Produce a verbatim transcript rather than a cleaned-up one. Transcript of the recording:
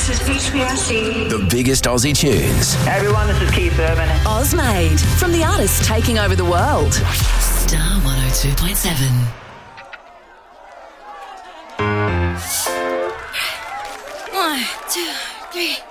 is H B R C. The biggest Aussie tunes. Hey everyone, this is Keith Urban. Ozmade, from the artists taking over the world. Star one oh two point seven. One, two, three.